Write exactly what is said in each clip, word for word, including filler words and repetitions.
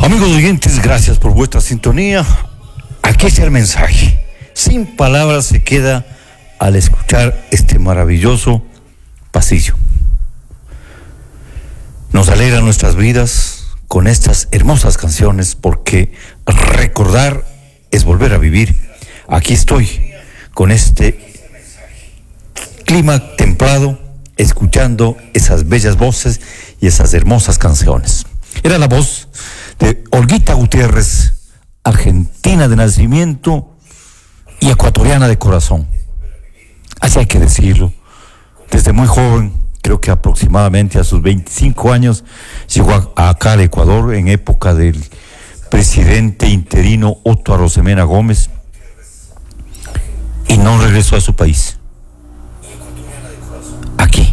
Amigos oyentes, gracias por vuestra sintonía. Aquí está el mensaje. Sin palabras se queda al escuchar este maravilloso pasillo. Nos alegra nuestras vidas con estas hermosas canciones, porque recordar es volver a vivir. Aquí estoy con este clima templado, escuchando esas bellas voces y esas hermosas canciones. Era la voz de Olguita Gutiérrez, argentina de nacimiento y ecuatoriana de corazón. Así hay que decirlo. Desde muy joven, creo que aproximadamente a sus veinticinco años, llegó a, acá al Ecuador en época del presidente interino Otto Arosemena Gómez y no regresó a su país. Aquí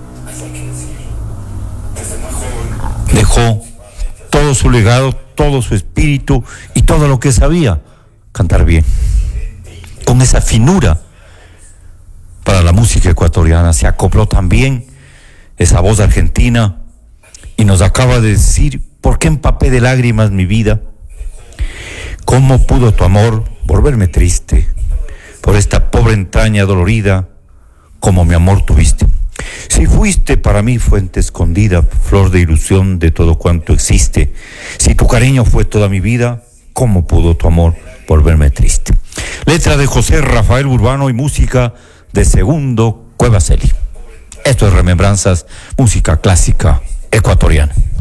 dejó todo su legado, todo su espíritu y todo lo que sabía: cantar bien, con esa finura para la música ecuatoriana. Se acopló también esa voz argentina y nos acaba de decir: ¿por qué empapé de lágrimas mi vida? ¿Cómo pudo tu amor volverme triste por esta pobre entraña dolorida? Como mi amor tuviste. Si fuiste para mí fuente escondida, flor de ilusión de todo cuanto existe. Si tu cariño fue toda mi vida, ¿cómo pudo tu amor volverme triste? Letra de José Rafael Urbano y música de Segundo Cuevaseli. Esto es Remembranzas, música clásica ecuatoriana.